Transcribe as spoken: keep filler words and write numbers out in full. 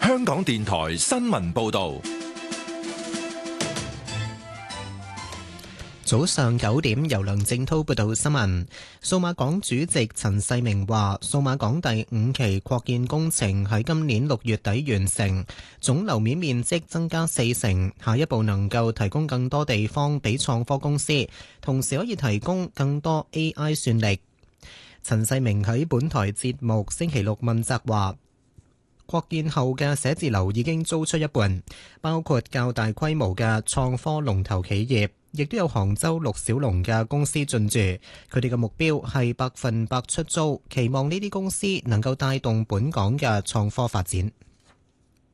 香港電台新聞報道。 早上九點，由梁正滔報道新聞。數碼港主席陳世明話，數碼港第五期擴建工程喺今年六月底完成，總樓面面積增加四成，下一步能夠提供更多地方俾創科公司，同時可以提供更多 A I 算力。陳世明喺本台節目星期六問責話，擴建後嘅寫字樓已經租出一半，包括較大規模嘅創科龍頭企業，亦都有杭州陸小龍嘅公司進駐。佢哋嘅目標係百分百出租，期望呢啲公司能夠帶動本港嘅創科發展。